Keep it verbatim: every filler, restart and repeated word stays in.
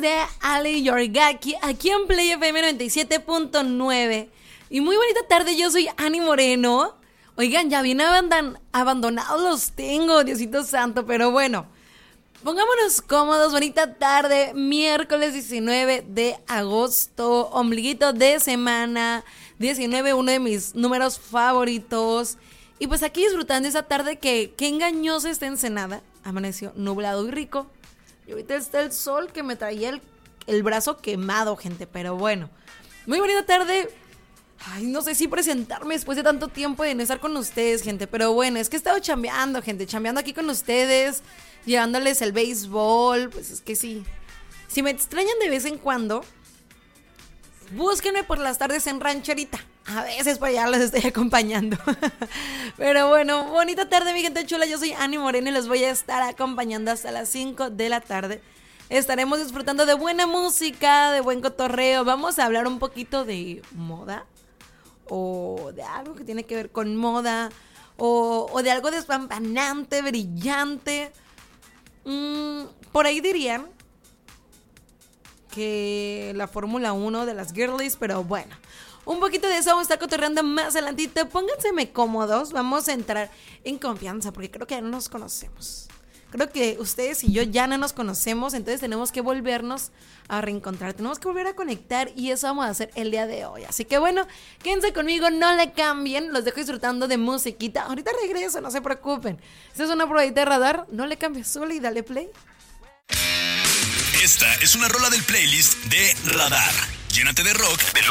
de Ali Yorgaki aquí en Play F M noventa y siete punto nueve. Y muy bonita tarde, yo soy Ani Moreno. Oigan, ya bien abandan- abandonados los tengo, Diosito santo, pero bueno, pongámonos cómodos. Bonita tarde, miércoles diecinueve de agosto, ombliguito de semana, diecinueve, uno de mis números favoritos. Y pues aquí disfrutando esa tarde que, que engañosa está Ensenada. Amaneció nublado y rico. Y ahorita está el sol que me traía el, el brazo quemado, gente. Pero bueno, muy bonita tarde. Ay, no sé si presentarme después de tanto tiempo de no estar con ustedes, gente. Pero bueno, es que he estado chambeando, gente. Chambeando aquí con ustedes, llevándoles el béisbol. Pues es que sí. Si me extrañan de vez en cuando, búsquenme por las tardes en Rancherita. A veces por allá los estoy acompañando. Pero bueno, bonita tarde, mi gente chula. Yo soy Ani Moreno y los voy a estar acompañando hasta las cinco de la tarde. Estaremos disfrutando de buena música, de buen cotorreo. Vamos a hablar un poquito de moda, o de algo que tiene que ver con moda, o, o de algo despampanante, brillante. Mm, por ahí dirían que la Fórmula uno de las girlies, pero bueno, un poquito de eso vamos a estar cotorreando más adelantito. Pónganseme cómodos, vamos a entrar en confianza porque creo que ya no nos conocemos. Creo que ustedes y yo ya no nos conocemos, entonces tenemos que volvernos a reencontrar, tenemos que volver a conectar y eso vamos a hacer el día de hoy. Así que bueno, quédense conmigo, no le cambien, los dejo disfrutando de musiquita. Ahorita regreso, no se preocupen. Esta es una probadita de radar, no le cambies, solo y dale play. Esta es una rola del playlist de Radar. Llénate de rock de lunes